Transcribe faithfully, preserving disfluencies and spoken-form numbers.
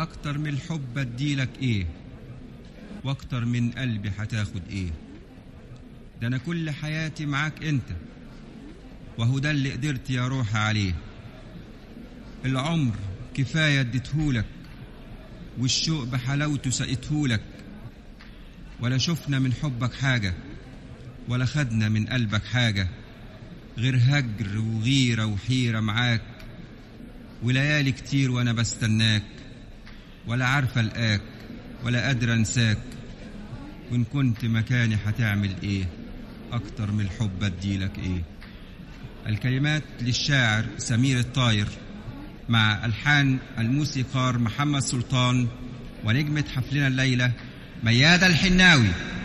أكتر من الحب أديلك إيه، وأكتر من قلبي هتاخد إيه؟ ده أنا كل حياتي معاك أنت، وهو ده اللي قدرت يا روحي عليه. العمر كفاية اديتهولك، والشوق بحلاوته سقيتهولك، ولا شفنا من حبك حاجة، ولا خدنا من قلبك حاجة، غير هجر وغيرة وحيرة معاك، وليالي كتير وانا بستناك، ولا عارفة القاك ولا قادرة انساك. وان كنت مكاني هتعمل ايه، اكتر من الحب اديلك ايه. الكلمات للشاعر سمير الطاير، مع ألحان الموسيقار محمد سلطان، ونجمة حفلنا الليلة ميادة الحناوي.